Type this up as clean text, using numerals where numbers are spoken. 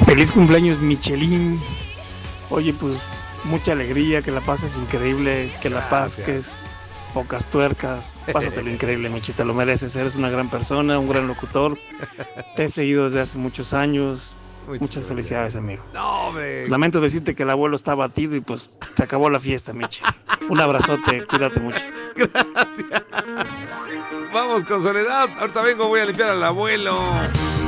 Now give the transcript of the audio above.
Feliz cumpleaños, Michelin. Oye, pues mucha alegría, que la pases increíble, que la pasques pocas tuercas. Pásatelo increíble, Michi, te lo mereces. Eres una gran persona, un gran locutor. Te he seguido desde hace muchos años. Muchas felicidades, amigo. No, hombre. Lamento decirte que el abuelo está abatido y pues se acabó la fiesta, Michi. Un abrazote, cuídate mucho. Gracias. Vamos con Soledad. Ahorita vengo, voy a limpiar al abuelo.